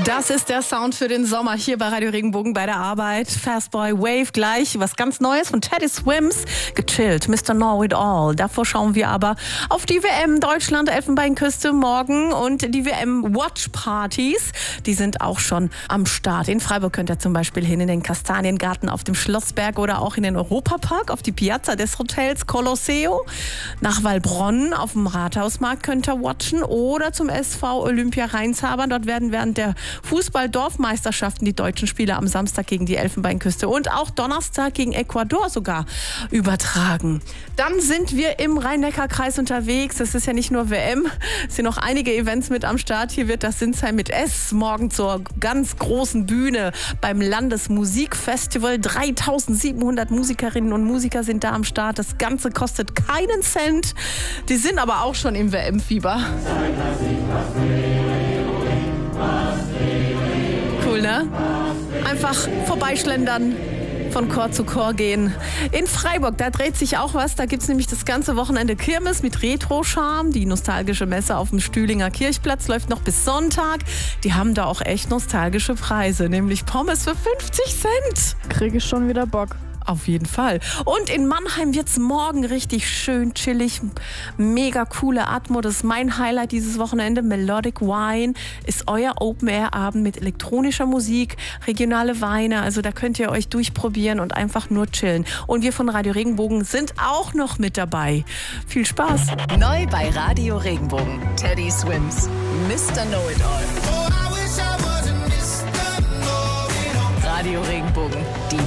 Das ist der Sound für den Sommer hier bei Radio Regenbogen bei der Arbeit. Fastboy Wave gleich, was ganz Neues von Teddy Swims. Gechillt, Mr. Know It All. Davor schauen wir aber auf die WM Deutschland, Elfenbeinküste morgen und die WM Watch Partys. Die sind auch schon am Start. In Freiburg könnt ihr zum Beispiel hin in den Kastaniengarten auf dem Schlossberg oder auch in den Europapark auf die Piazza des Hotels Colosseo. Nach Waldbronn auf dem Rathausmarkt könnt ihr watchen oder zum SV Olympia Rheinshabern. Dort werden während der Fußball-Dorfmeisterschaften die deutschen Spiele am Samstag gegen die Elfenbeinküste und auch Donnerstag gegen Ecuador sogar übertragen. Dann sind wir im Rhein-Neckar-Kreis unterwegs. Es ist ja nicht nur WM, es sind noch einige Events mit am Start. Hier wird das Sinsheim mit S morgen zur ganz großen Bühne beim Landesmusikfestival. 3700 Musikerinnen und Musiker sind da am Start. Das Ganze kostet keinen Cent. Die sind aber auch schon im WM-Fieber. Cool, ne? Einfach vorbeischlendern, von Chor zu Chor gehen. In Freiburg, da dreht sich auch was. Da gibt's nämlich das ganze Wochenende Kirmes mit Retro-Charme. Die nostalgische Messe auf dem Stühlinger Kirchplatz läuft noch bis Sonntag. Die haben da auch echt nostalgische Preise, nämlich Pommes für 50 Cent. Kriege ich schon wieder Bock. Auf jeden Fall. Und in Mannheim wird's morgen richtig schön chillig. Mega coole Atmo. Das ist mein Highlight dieses Wochenende. Melodic Wine ist euer Open-Air-Abend mit elektronischer Musik, regionale Weine. Also da könnt ihr euch durchprobieren und einfach nur chillen. Und wir von Radio Regenbogen sind auch noch mit dabei. Viel Spaß. Neu bei Radio Regenbogen. Teddy Swims. Mr. Know It All. Radio Regenbogen. Die